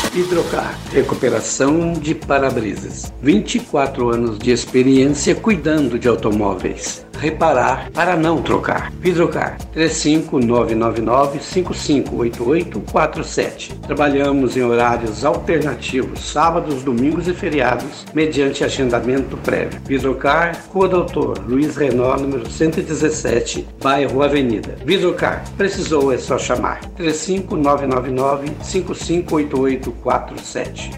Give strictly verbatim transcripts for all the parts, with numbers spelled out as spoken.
Hidrocar, recuperação de para-brisas. vinte e quatro anos de experiência cuidando de automóveis. Reparar para não trocar. Hidrocar, três cinco nove nove nove, cinco cinco oito oito quatro sete. Trabalhamos em horários alternativos, sábados, domingos e feriados, mediante agendamento prévio. Hidrocar, Rua Doutor Luiz Renault, número cento e dezessete, bairro Avenida. Hidrocar, precisou é só chamar. três cinco nove nove nove, cinco cinco oito oito quatro sete.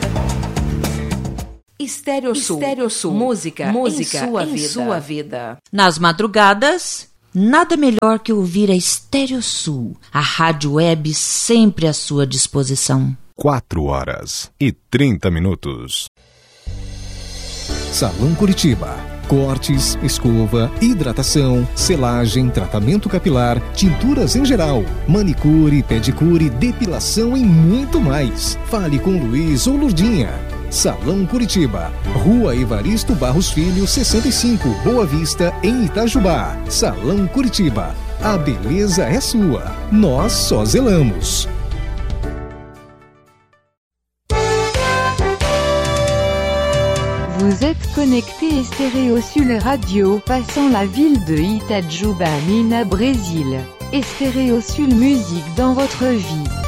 Estéreo Sul. Estéreo Sul. Música, música em, sua, em vida. sua vida. Nas madrugadas, nada melhor que ouvir a Estéreo Sul, a rádio web sempre à sua disposição. Quatro horas e trinta minutos. Salão Curitiba. Cortes, escova, hidratação, selagem, tratamento capilar, tinturas em geral, manicure, pedicure, depilação e muito mais. Fale com Luiz ou Lurdinha. Salão Curitiba, Rua Evaristo Barros Filho, sessenta e cinco, Boa Vista, em Itajubá. Salão Curitiba, a beleza é sua, nós só zelamos. Vous êtes connecté Estéreo Sul Radio, passant la ville de Itajuba, Minas, Brésil. Estéreo Sul musique dans votre vie.